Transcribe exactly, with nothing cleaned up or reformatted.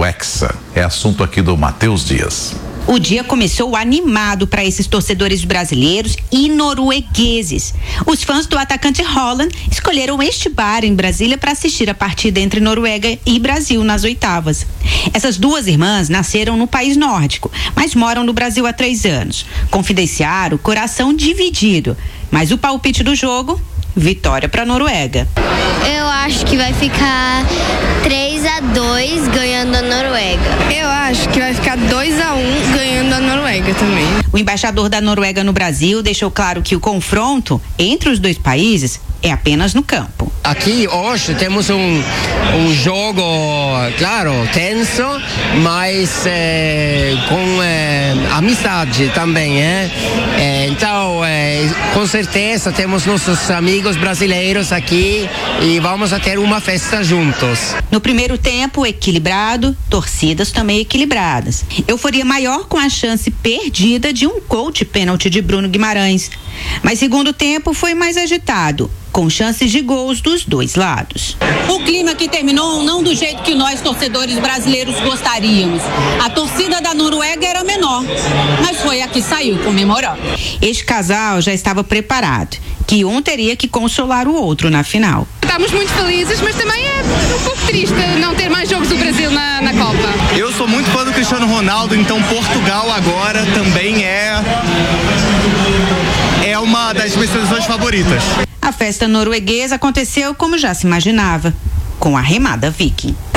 Hexa. É assunto aqui do Matheus Dias. O dia começou animado para esses torcedores brasileiros e noruegueses. Os fãs do atacante Haaland escolheram este bar em Brasília para assistir a partida entre Noruega e Brasil nas oitavas. Essas duas irmãs nasceram no país nórdico, mas moram no Brasil há três anos. Confidenciaram o coração dividido, mas o palpite do jogo, vitória para a Noruega. Eu acho que vai ficar três a dois ganhando a Noruega. Eu acho que vai ficar dois a um ganhando a Noruega também. O embaixador da Noruega no Brasil deixou claro que o confronto entre os dois países é apenas no campo. Aqui hoje temos um, um jogo, claro, tenso, mas é, com é, amizade também, é? É, então, é, com certeza temos nossos amigos brasileiros aqui e vamos a ter uma festa juntos. No primeiro tempo, equilibrado, torcidas também equilibradas. Euforia maior com a chance perdida de um gol de pênalti de Bruno Guimarães. Mas segundo tempo foi mais agitado, com chances de gols dos dois lados. O clima que terminou não do jeito que nós, torcedores brasileiros, gostaríamos. A torcida da Noruega era menor, mas foi a que saiu comemorando. Este casal já estava preparado, que um teria que consolar o outro na final. Estamos muito felizes, mas também é um pouco triste não ter mais jogos do Brasil na, na Copa. Eu sou muito fã do Cristiano Ronaldo, então Portugal agora também é... é uma das minhas seleções favoritas. A festa norueguesa aconteceu como já se imaginava, com a remada Viking.